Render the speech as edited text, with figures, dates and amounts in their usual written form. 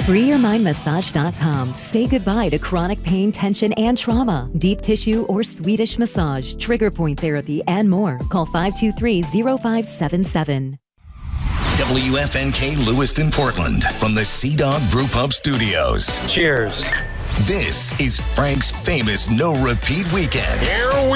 FreeYourMindMassage.com. Say goodbye to chronic pain, tension, and trauma. Deep tissue or Swedish massage, trigger point therapy, and more. Call 523-0577. WFNK Lewiston, Portland, from the Sea Dog Brew Pub Studios. Cheers. This is Frank's famous no repeat weekend. Here